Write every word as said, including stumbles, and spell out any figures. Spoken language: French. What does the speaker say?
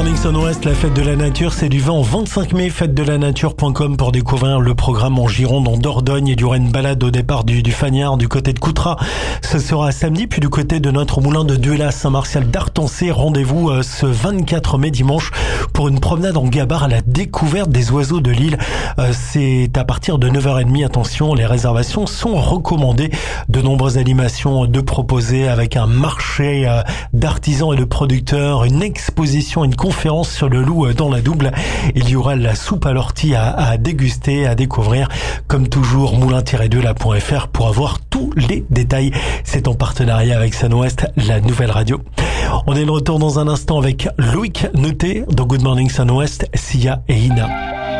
Morning Sun Ouest, la fête de la nature, c'est du vingt au vingt-cinq mai, fête de la nature point com pour découvrir le programme en Gironde, en Dordogne. Il y aura une balade au départ du, du Fagnard, du côté de Coutras. Ce sera samedi, puis du côté de notre moulin de Duelas, Saint-Martial d'Artancé. Rendez-vous euh, ce vingt-quatre mai dimanche pour une promenade en gabar à la découverte des oiseaux de l'île. Euh, c'est à partir de neuf heures trente. Attention, les réservations sont recommandées. De nombreuses animations de proposer avec un marché euh, d'artisans et de producteurs, une exposition, une conférence sur le loup dans la Double. Il y aura la soupe à l'ortie à, à déguster, à découvrir. Comme toujours, moulin tiret deux la point f r pour avoir tous les détails. C'est en partenariat avec Sun Ouest, la nouvelle radio. On est de retour dans un instant avec Loïc Noté dans Good Morning Sun Ouest, Sia et Ina.